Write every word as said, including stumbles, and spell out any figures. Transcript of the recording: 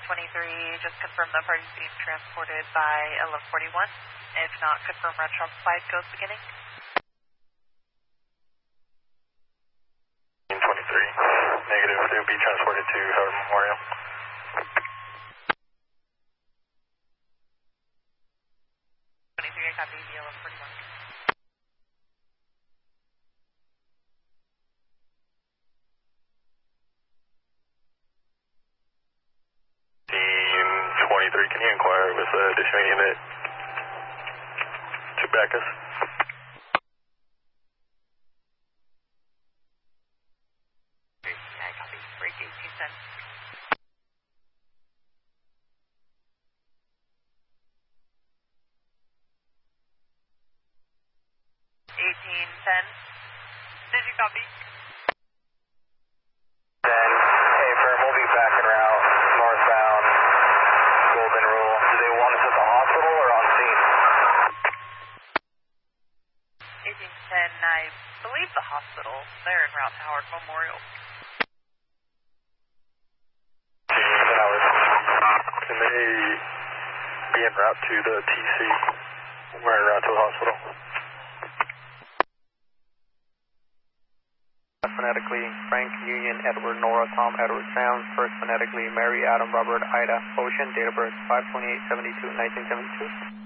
twenty-three, just confirm the party's being transported by eleven forty-one. If not, confirm retro flight goes beginning. twenty-three, negative, they will be transported to Howard Memorial. twenty-three, I copy, eleven forty-one. Team twenty-three, can you inquire with the additional unit to back us? I copy, break eighteen ten. eighteen ten. Did you copy? ten, hey firm, we'll be back en route, northbound, Golden Rule. Do they want us at the hospital or on scene? eighteen ten, I believe the hospital. They're en route to Howard Memorial. Can they be en route to the T C? We're en route to the hospital. Phonetically, Frank, Union, Edward, Nora, Tom, Edward, Sam. First phonetically, Mary, Adam, Robert, Ida, Ocean. Date of birth, five twenty-eight seventy-two, nineteen seventy-two.